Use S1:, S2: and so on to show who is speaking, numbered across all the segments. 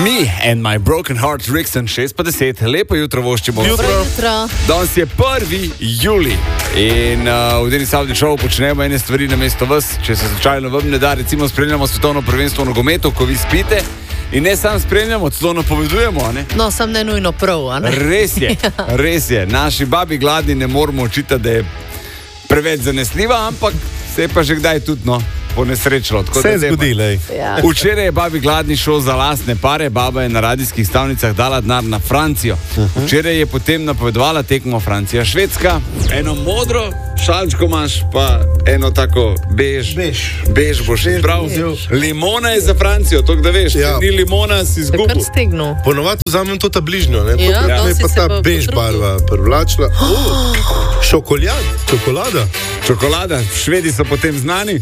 S1: Me and my broken heart, Rickson 6:10. Lepo jutro voščimo. Danes je 1. julij in v Deni Savdi Show počnemo ene stvari namesto vas. Če se slučajno vam ne da, recimo spremljamo svetovno prvenstvo v nogometu, ko vi spite. In ne samo spremljamo, celo napovedujemo, ne?
S2: No, sam ne nujno prav, a ne?
S1: Res je. Naši babi gladni ne moramo očitati, da je preveč zanesljiva, ampak se je pa že kdaj tudi, no, ponesrečilo.
S3: Se je zgodilo, ej.
S2: Ja.
S1: Včeraj je babi gladni šel za lastne pare, baba je na radijskih stavnicah dala denar na Francijo. Včeraj je potem napovedovala tekmo Francija-Švedska. Eno modro šalčko imaš, pa eno tako bež boš izbral. Limona je za Francijo, to da veš,
S3: Ja.
S1: ni limona, si
S2: Kar
S1: izgubil.
S2: stegnil.
S3: Ponovadi vzamem to ta bližnjo, ne?
S2: Ja,
S3: Potem je
S2: dosti
S3: pa
S2: se
S3: ta
S2: bo
S3: bež
S2: potrudil.
S3: barva privlačila. Čokolada.
S1: Čokolada, Švedi so potem znani.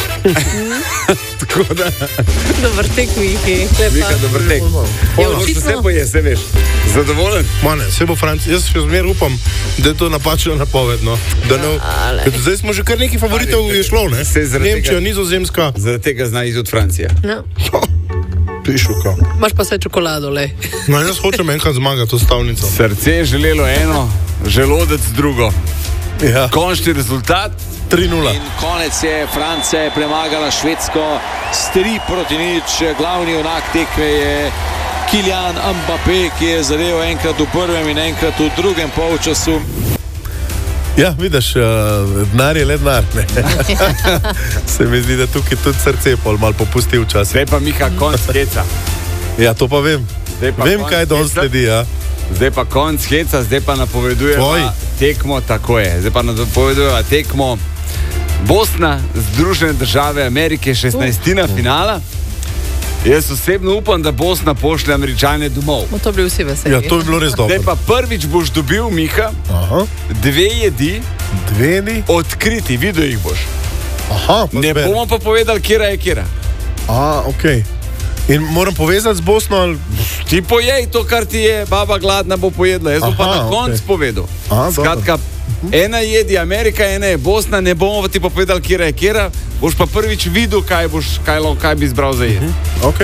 S1: Tako da,
S2: Dobar tek, Miki.
S1: Vika, dober tek.
S2: Ja,
S1: Možeš
S2: očitno-
S1: vse poje, se veš. Zadovoljen?
S3: Mane, vse bo Francija. Jaz še zmer upam, da je to napačno napovedno. Zdaj smo že kar neki favoritov je šlo, ne?
S1: Se zaradi
S3: Nemčija,
S1: tega-
S3: Nizozemska.
S1: Zaradi tega zna tudi Francija.
S2: No,
S3: Pišuka.
S2: imaš pa vse čokolado, le.
S3: No, jaz hočem enkrat zmagati to stavnico.
S1: Srce je želelo eno, želodec drugo.
S3: Ja.
S1: Končni rezultat
S3: 3:0.
S4: In konec je, Francija je premagala Švedsko s 3:0. Glavni junak tekme je Kylian Mbappé, ki je zadel enkrat v prvem in enkrat v drugem polčasu.
S3: Ja, vidiš, denar je le denar, ne? Se mi zdi, da tukaj tudi srce pol malo popusti včasih.
S1: Zdaj pa Miha konc heca.
S3: Ja, to pa vem.
S1: Zdaj pa
S3: Vem,
S1: konec
S3: kaj danes
S1: heca.
S3: sledi, ja.
S1: Zdaj pa konc heca, zdaj pa napovedujeva
S3: Tvoj.
S1: tekmo, tako je. Zdaj pa napovedujeva tekmo Bosna, Združene države Amerike, 16. finala. Jaz osebno upam, da Bosna pošlje Američane domov.
S2: No, to bi vsi veseli.
S3: Ja, to bi bilo res
S1: Zdaj
S3: dobro.
S1: pa prvič boš dobil, Miha,
S3: Aha,
S1: 2 jedi,
S3: dveni.
S1: odkriti, videl jih boš.
S3: Aha, pa
S1: Ne
S3: zber.
S1: bomo pa povedali, kjera je kjera.
S3: Ok. In moram povezati z Bosno ali...
S1: Ti pojej to, kar ti je baba gladna, bo pojedla. Jaz bom pa
S3: Aha,
S1: na koncu
S3: okej.
S1: povedal.
S3: Aha, dobro.
S1: Skratka, ena jedi Amerika, ena je Bosna, ne bomo pa ti pa povedali, kjera je kjera. Boš pa prvič videl, kaj bi izbral za jed.
S3: Ok.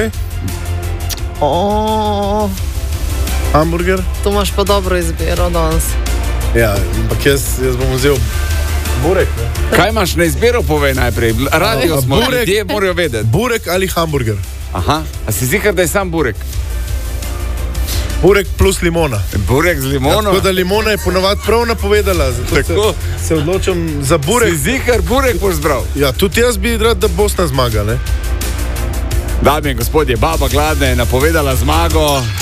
S3: Hamburger?
S2: To imaš pa dobro izbiro danes.
S3: Ja, ampak jaz bom vzel burek, ne?
S1: Kaj imaš na izbiro, povej najprej. Radio smo,
S3: burek.
S1: ljudje morajo vedeti.
S3: Burek ali hamburger?
S1: Aha, a si zikar, da je sam burek?
S3: Burek plus limona.
S1: Burek z limono?
S3: Tako da limona je ponovadi prav napovedala, zato
S1: Tako.
S3: se odločam za burek.
S1: Si zikar, burek boš zbral.
S3: Ja, tudi jaz bi rad, da Bosna zmaga, ne?
S1: Dame in gospodje, baba gladna je napovedala zmago.